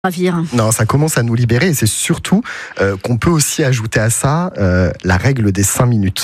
Ravir. Non, ça commence à nous libérer et c'est surtout qu'on peut aussi ajouter à ça la règle des 5 minutes.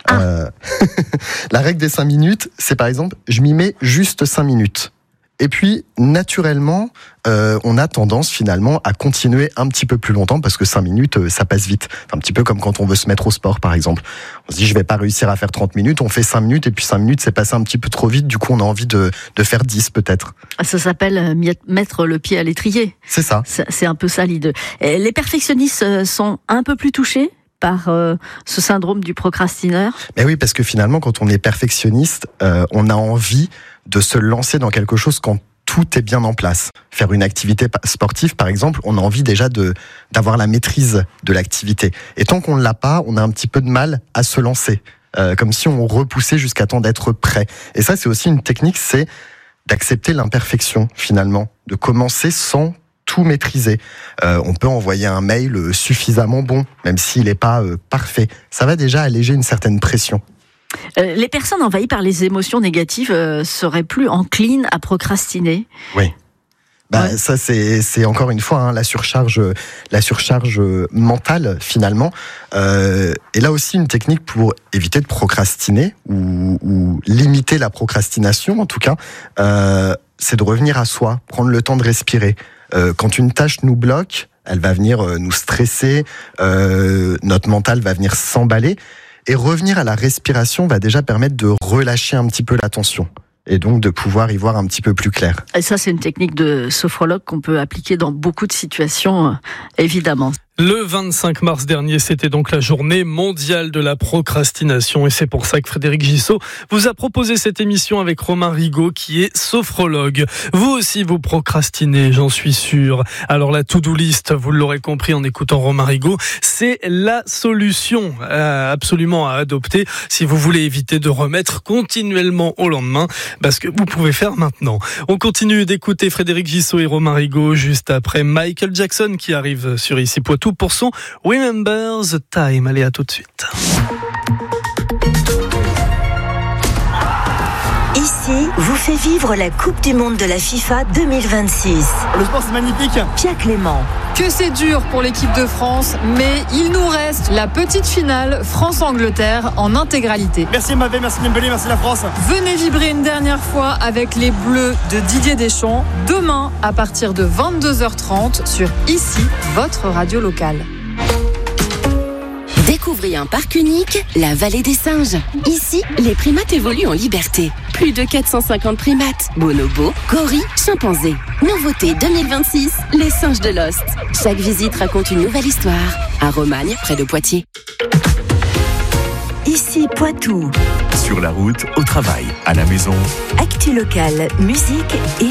La règle des 5 minutes, c'est par exemple, je m'y mets juste 5 minutes. Et puis, naturellement, on a tendance finalement à continuer un petit peu plus longtemps parce que 5 minutes, ça passe vite. C'est un petit peu comme quand on veut se mettre au sport, par exemple. On se dit, je vais pas réussir à faire 30 minutes, on fait 5 minutes et puis 5 minutes, c'est passé un petit peu trop vite. Du coup, on a envie de faire 10 peut-être. Ça s'appelle mettre le pied à l'étrier. C'est ça. C'est un peu ça l'idée. Les perfectionnistes sont un peu plus touchés par ce syndrome du procrastineur. Mais oui, parce que finalement, quand on est perfectionniste, on a envie de se lancer dans quelque chose quand tout est bien en place. Faire une activité sportive, par exemple, on a envie déjà d'avoir la maîtrise de l'activité. Et tant qu'on ne l'a pas, on a un petit peu de mal à se lancer. Comme si on repoussait jusqu'à temps d'être prêt. Et ça, c'est aussi une technique, c'est d'accepter l'imperfection, finalement. De commencer sans tout maîtriser. On peut envoyer un mail suffisamment bon, même s'il n'est pas parfait. Ça va déjà alléger une certaine pression. Les personnes envahies par les émotions négatives seraient plus enclines à procrastiner. Oui. Ouais. Ça, c'est encore une fois la surcharge mentale, finalement. Et là aussi, une technique pour éviter de procrastiner ou limiter la procrastination, en tout cas, c'est de revenir à soi, prendre le temps de respirer. Quand une tâche nous bloque, elle va venir nous stresser, notre mental va venir s'emballer. Et revenir à la respiration va déjà permettre de relâcher un petit peu la tension. Et donc de pouvoir y voir un petit peu plus clair. Et ça, c'est une technique de sophrologue qu'on peut appliquer dans beaucoup de situations, évidemment. Le 25 mars dernier, c'était donc la journée mondiale de la procrastination et c'est pour ça que Frédéric Gissot vous a proposé cette émission avec Romain Rigaud qui est sophrologue. Vous aussi, vous procrastinez, j'en suis sûr. Alors la to-do list, vous l'aurez compris en écoutant Romain Rigaud, c'est la solution absolument à adopter si vous voulez éviter de remettre continuellement au lendemain, parce que vous pouvez faire maintenant. On continue d'écouter Frédéric Gissot et Romain Rigaud juste après Michael Jackson qui arrive sur Ici Poitou pour son Remember the Time. Allez, à tout de suite. Ici vous fait vivre la Coupe du Monde de la FIFA 2026. Le sport, c'est magnifique. Pia Clément. Que c'est dur pour l'équipe de France, mais il nous reste la petite finale France-Angleterre en intégralité. Merci Mbappé, merci Dembélé, merci la France. Venez vibrer une dernière fois avec les Bleus de Didier Deschamps, demain à partir de 22h30 sur Ici, votre radio locale. Découvrez un parc unique, la Vallée des Singes. Ici, les primates évoluent en liberté. Plus de 450 primates, bonobos, gorilles, chimpanzés. Nouveauté 2026, les singes de Lost. Chaque visite raconte une nouvelle histoire. À Romagne, près de Poitiers. Ici Poitou. Sur la route, au travail, à la maison. Actu locale, musique et